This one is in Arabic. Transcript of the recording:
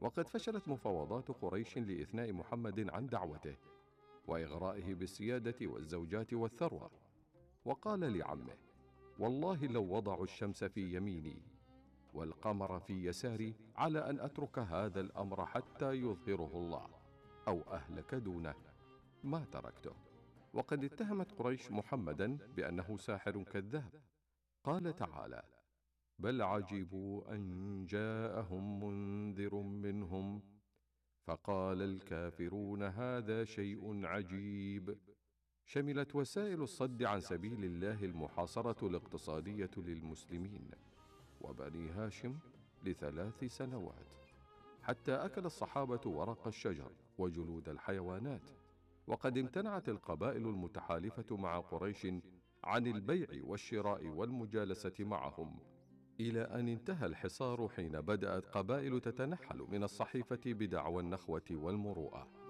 وقد فشلت مفاوضات قريش لإثناء محمد عن دعوته وإغرائه بالسيادة والزوجات والثروة، وقال لعمه: والله لو وضعوا الشمس في يميني والقمر في يساري على أن أترك هذا الأمر حتى يظهره الله أو أهلك دونه ما تركته. وقد اتهمت قريش محمدا بأنه ساحر كذاب. قال تعالى: بل عجبوا أن جاءهم منذر منهم فقال الكافرون هذا شيء عجيب. شملت وسائل الصد عن سبيل الله المحاصرة الاقتصادية للمسلمين وبني هاشم ل3 سنوات، حتى أكل الصحابة ورق الشجر وجلود الحيوانات. وقد امتنعت القبائل المتحالفة مع قريش عن البيع والشراء والمجالسة معهم، إلى أن انتهى الحصار حين بدأت قبائل تتنحل من الصحيفة بدعوى النخوة والمروءة.